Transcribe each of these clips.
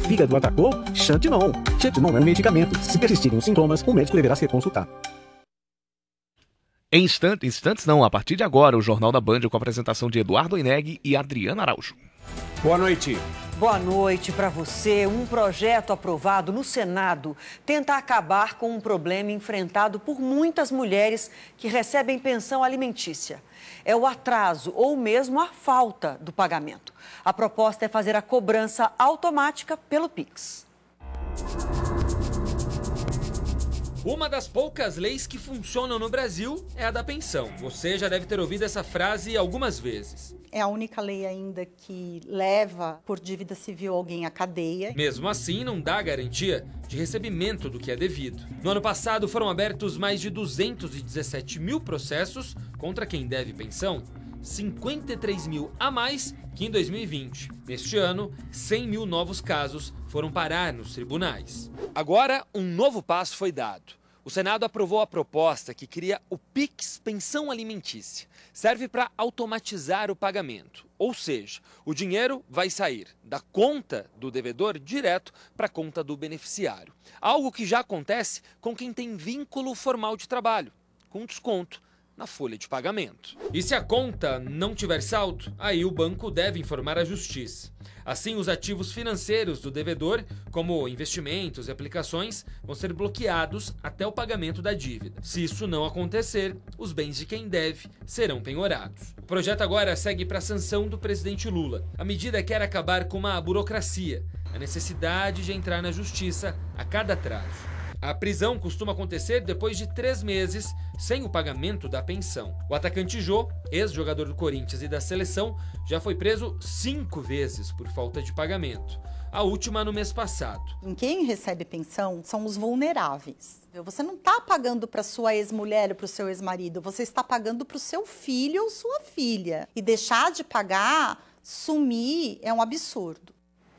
fígado atacou? Xantinon. Xantinon é um medicamento. Se persistirem os sintomas, o médico deverá ser consultado. Em instantes não, a partir de agora, o Jornal da Band com a apresentação de Eduardo Oineg e Adriana Araújo. Boa noite. Boa noite para você. Um projeto aprovado no Senado tenta acabar com um problema enfrentado por muitas mulheres que recebem pensão alimentícia. É o atraso ou mesmo a falta do pagamento. A proposta é fazer a cobrança automática pelo Pix. Uma das poucas leis que funcionam no Brasil é a da pensão. Você já deve ter ouvido essa frase algumas vezes. É a única lei ainda que leva por dívida civil alguém à cadeia. Mesmo assim, não dá garantia de recebimento do que é devido. No ano passado, foram abertos mais de 217 mil processos contra quem deve pensão, 53 mil a mais que em 2020. Neste ano, 100 mil novos casos foram parar nos tribunais. Agora, um novo passo foi dado. O Senado aprovou a proposta que cria o Pix Pensão Alimentícia. Serve para automatizar o pagamento, ou seja, o dinheiro vai sair da conta do devedor direto para a conta do beneficiário. Algo que já acontece com quem tem vínculo formal de trabalho, com desconto na folha de pagamento. E se a conta não tiver saldo, aí o banco deve informar a justiça. Assim, os ativos financeiros do devedor, como investimentos e aplicações, vão ser bloqueados até o pagamento da dívida. Se isso não acontecer, os bens de quem deve serão penhorados. O projeto agora segue para a sanção do presidente Lula. A medida quer acabar com uma burocracia, a necessidade de entrar na justiça a cada atraso. A prisão costuma acontecer depois de 3 meses sem o pagamento da pensão. O atacante Jô, ex-jogador do Corinthians e da seleção, já foi preso 5 vezes por falta de pagamento. A última no mês passado. Quem recebe pensão são os vulneráveis. Você não está pagando para sua ex-mulher ou para o seu ex-marido, você está pagando para o seu filho ou sua filha. E deixar de pagar, sumir, é um absurdo.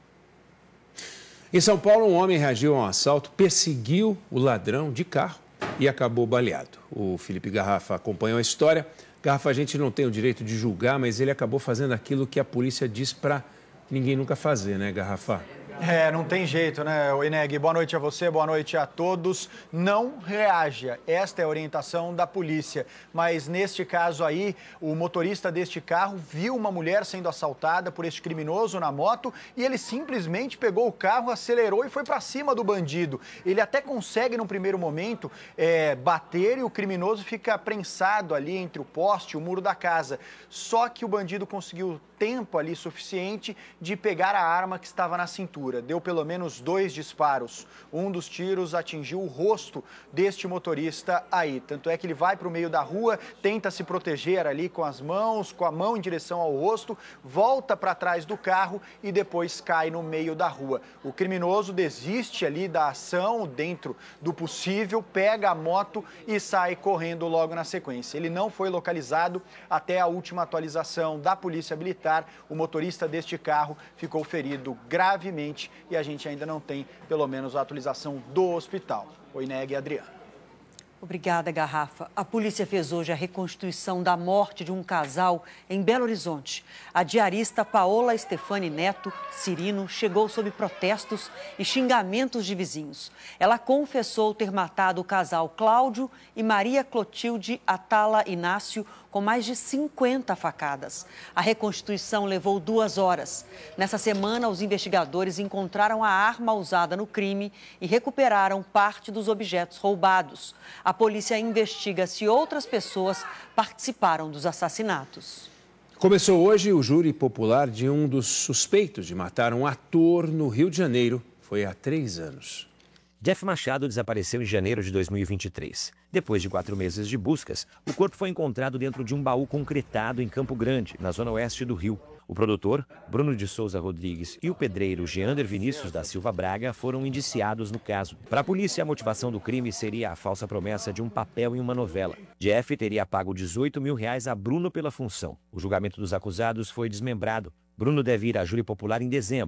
Em São Paulo, um homem reagiu a um assalto, perseguiu o ladrão de carro e acabou baleado. O Felipe Garrafa acompanhou a história. Garrafa, a gente não tem o direito de julgar, mas ele acabou fazendo aquilo que a polícia diz para ninguém nunca fazer, né, Garrafa? Não tem jeito, né, Oineg? Boa noite a você, boa noite a todos. Não reaja, esta é a orientação da polícia. Mas neste caso aí, o motorista deste carro viu uma mulher sendo assaltada por este criminoso na moto e ele simplesmente pegou o carro, acelerou e foi para cima do bandido. Ele até consegue, num primeiro momento, bater e o criminoso fica prensado ali entre o poste e o muro da casa. Só que o bandido conseguiu tempo ali suficiente de pegar a arma que estava na cintura. Deu pelo menos 2 disparos. Um dos tiros atingiu o rosto deste motorista aí. Tanto é que ele vai para o meio da rua, tenta se proteger ali com as mãos, com a mão em direção ao rosto, volta para trás do carro e depois cai no meio da rua. O criminoso desiste ali da ação dentro do possível, pega a moto e sai correndo logo na sequência. Ele não foi localizado até a última atualização da Polícia Militar. O motorista deste carro ficou ferido gravemente e a gente ainda não tem, pelo menos, a atualização do hospital. Oineg e Adriana. Obrigada, Garrafa. A polícia fez hoje a reconstituição da morte de um casal em Belo Horizonte. A diarista Paola Stefani Neto Cirino chegou sob protestos e xingamentos de vizinhos. Ela confessou ter matado o casal Cláudio e Maria Clotilde Atala Inácio com mais de 50 facadas. A reconstituição levou 2 horas. Nessa semana, os investigadores encontraram a arma usada no crime e recuperaram parte dos objetos roubados. A polícia investiga se outras pessoas participaram dos assassinatos. Começou hoje o júri popular de um dos suspeitos de matar um ator no Rio de Janeiro. Foi há 3 anos. Jeff Machado desapareceu em janeiro de 2023. Depois de 4 meses de buscas, o corpo foi encontrado dentro de um baú concretado em Campo Grande, na zona oeste do Rio. O produtor, Bruno de Souza Rodrigues, e o pedreiro Geander Vinícius da Silva Braga foram indiciados no caso. Para a polícia, a motivação do crime seria a falsa promessa de um papel em uma novela. Jeff teria pago R$18 mil a Bruno pela função. O julgamento dos acusados foi desmembrado. Bruno deve ir à júri popular em dezembro.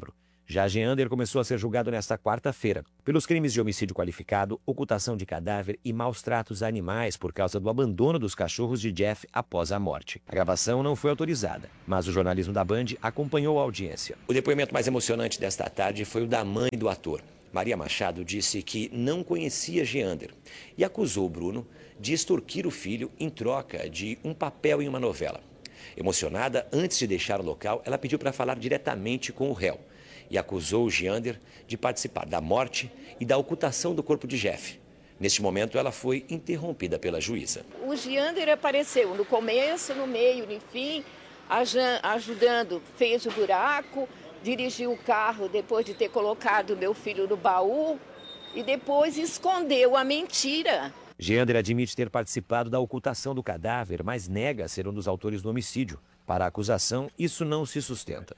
Já Geander começou a ser julgado nesta quarta-feira pelos crimes de homicídio qualificado, ocultação de cadáver e maus tratos a animais por causa do abandono dos cachorros de Jeff após a morte. A gravação não foi autorizada, mas o jornalismo da Band acompanhou a audiência. O depoimento mais emocionante desta tarde foi o da mãe do ator. Maria Machado disse que não conhecia Geander e acusou Bruno de extorquir o filho em troca de um papel em uma novela. Emocionada, antes de deixar o local, ela pediu para falar diretamente com o réu e acusou o Geander de participar da morte e da ocultação do corpo de Jeff. Neste momento, ela foi interrompida pela juíza. O Geander apareceu no começo, no meio, no fim, ajudando, fez o buraco, dirigiu o carro depois de ter colocado meu filho no baú e depois escondeu a mentira. Geander admite ter participado da ocultação do cadáver, mas nega ser um dos autores do homicídio. Para a acusação, isso não se sustenta.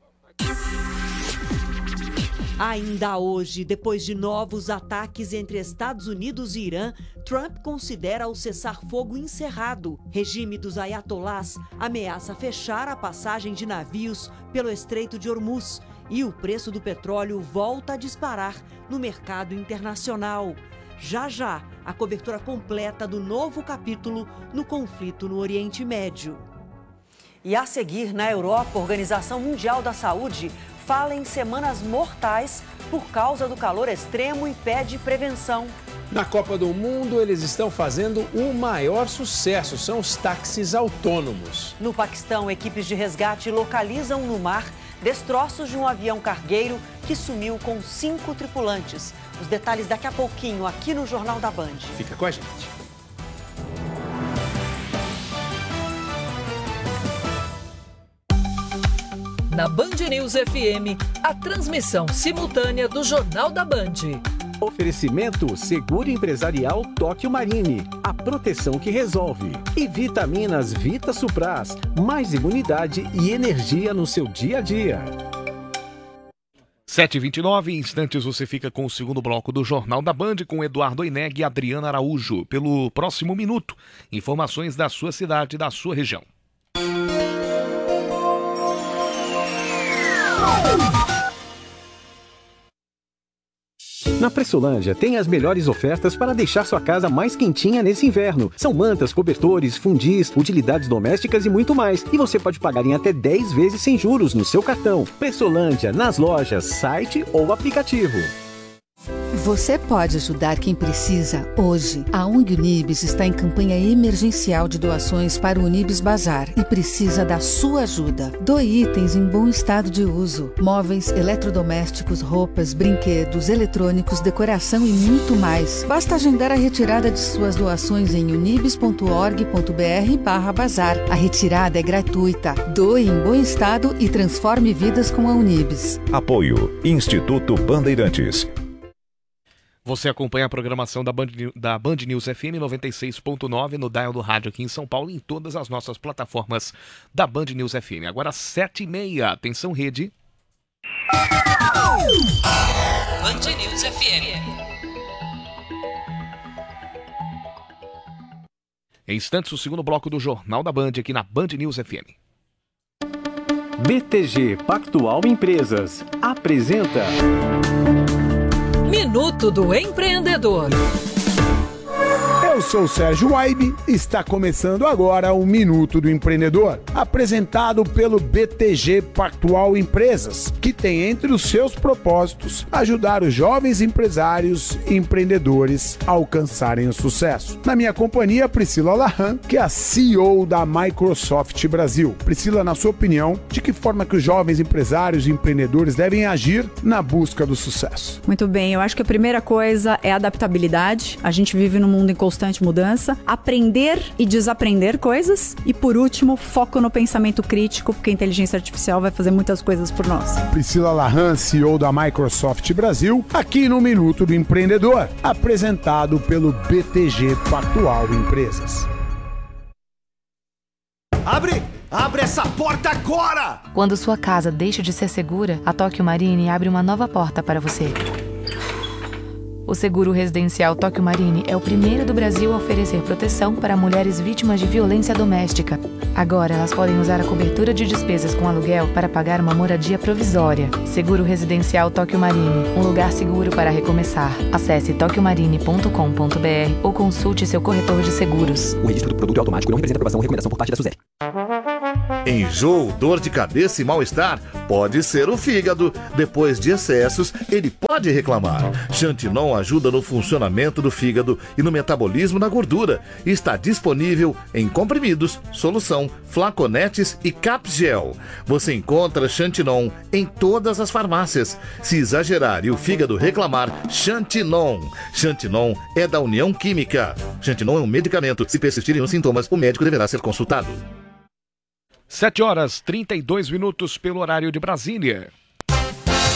Ainda hoje, depois de novos ataques entre Estados Unidos e Irã, Trump considera o cessar-fogo encerrado. Regime dos ayatolás ameaça fechar a passagem de navios pelo Estreito de Hormuz e o preço do petróleo volta a disparar no mercado internacional. Já já, a cobertura completa do novo capítulo no conflito no Oriente Médio. E a seguir, na Europa, a Organização Mundial da Saúde fala em semanas mortais por causa do calor extremo e pede prevenção. Na Copa do Mundo, eles estão fazendo o maior sucesso, são os táxis autônomos. No Paquistão, equipes de resgate localizam no mar destroços de um avião cargueiro que sumiu com 5 tripulantes. Os detalhes daqui a pouquinho, aqui no Jornal da Band. Fica com a gente. Na Band News FM, a transmissão simultânea do Jornal da Band. Oferecimento Seguro Empresarial Tóquio Marine, a proteção que resolve. E vitaminas Vita Supras, mais imunidade e energia no seu dia a dia. 7h29, em instantes você fica com o segundo bloco do Jornal da Band com Eduardo Oineg e Adriana Araújo. Pelo próximo minuto, informações da sua cidade e da sua região. Na Pressolândia tem as melhores ofertas para deixar sua casa mais quentinha nesse inverno. São mantas, cobertores, fundis, utilidades domésticas e muito mais. E você pode pagar em até 10 vezes sem juros no seu cartão. Pressolândia, nas lojas, site ou aplicativo. Você pode ajudar quem precisa hoje. A ONG Unibis está em campanha emergencial de doações para o Unibis Bazar e precisa da sua ajuda. Doe itens em bom estado de uso: móveis, eletrodomésticos, roupas, brinquedos, eletrônicos, decoração e muito mais. Basta agendar a retirada de suas doações em unibis.org.br/bazar. A retirada é gratuita. Doe em bom estado e transforme vidas com a Unibis. Apoio Instituto Bandeirantes. Você acompanha a programação da Band News FM 96.9 no dial do rádio aqui em São Paulo e em todas as nossas plataformas da Band News FM. Agora 7h30, atenção rede. Band News FM. Em instantes, o segundo bloco do Jornal da Band aqui na Band News FM. BTG Pactual Empresas apresenta Minuto do Empreendedor. Eu sou o Sérgio Waibe e está começando agora o Minuto do Empreendedor, apresentado pelo BTG Pactual Empresas, que tem entre os seus propósitos ajudar os jovens empresários e empreendedores a alcançarem o sucesso. Na minha companhia, Priscila Lahan, que é a CEO da Microsoft Brasil. Priscila, na sua opinião, de que forma que os jovens empresários e empreendedores devem agir na busca do sucesso? Muito bem, eu acho que a primeira coisa é adaptabilidade. A gente vive num mundo em constante mudança, aprender e desaprender coisas e, por último, foco no pensamento crítico, porque a inteligência artificial vai fazer muitas coisas por nós. Priscila Lahan, CEO da Microsoft Brasil, aqui no Minuto do Empreendedor, apresentado pelo BTG Pactual Empresas. Abre essa porta agora! Quando sua casa deixa de ser segura, a Tóquio Marine abre uma nova porta para você. O seguro residencial Tóquio Marine é o primeiro do Brasil a oferecer proteção para mulheres vítimas de violência doméstica. Agora elas podem usar a cobertura de despesas com aluguel para pagar uma moradia provisória. Seguro residencial Tóquio Marine, um lugar seguro para recomeçar. Acesse tokyomarine.com.br ou consulte seu corretor de seguros. O registro do produto é automático, não representa aprovação ou recomendação por parte da SUSEP. Enjoo, dor de cabeça e mal-estar pode ser o fígado. Depois de excessos, ele pode reclamar. Xantinon ajuda no funcionamento do fígado e no metabolismo da gordura. Está disponível em comprimidos, solução, flaconetes e capgel. Você encontra Xantinon em todas as farmácias. Se exagerar e o fígado reclamar, Xantinon. Xantinon é da União Química. Xantinon é um medicamento. Se persistirem os sintomas, o médico deverá ser consultado. 7 horas 32 minutos pelo horário de Brasília.